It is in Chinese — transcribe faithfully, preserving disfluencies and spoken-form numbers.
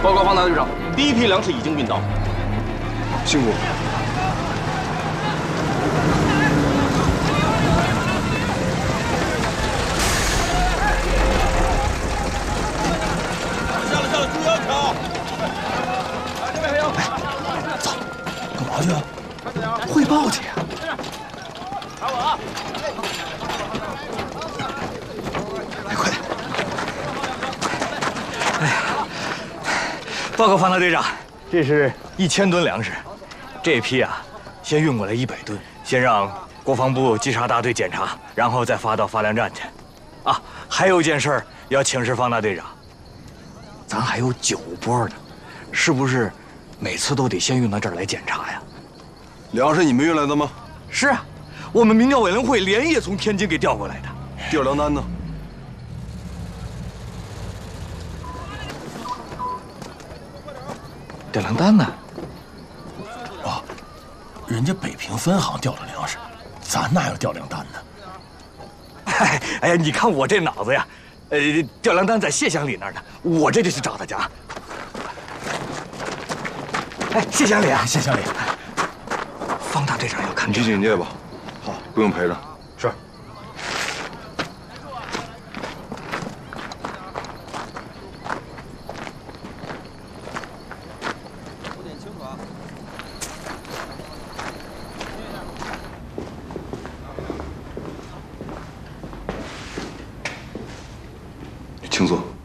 报告方大队长，第一批粮食已经运到。 辛苦。 下了下了，猪腰条。这边还有。 走，干嘛去啊？汇报去呀。 打我啊！ 哎，快点！哎呀，报告方大队长，这是一千吨粮食，这批啊，先运过来一百吨，先让国防部稽查大队检查，然后再发到发粮站去。啊，还有一件事儿要请示方大队长，咱还有九波呢，是不是每次都得先运到这儿来检查呀？ 粮食你们运来的吗？ 是啊，我们民调委员会连夜从天津给调过来的。 调粮单呢？ 调粮单呢？ 哦，人家北平分行调的粮食，咱哪有调粮单呢？ 哎哎呀，你看我这脑子呀，呃，调粮单在谢乡里那儿呢，我这就去找他去啊。哎，谢乡里啊， 谢乡里， 方大队长要看你这去警戒吧。好，不用陪着。 是。 有点清楚啊。 请坐。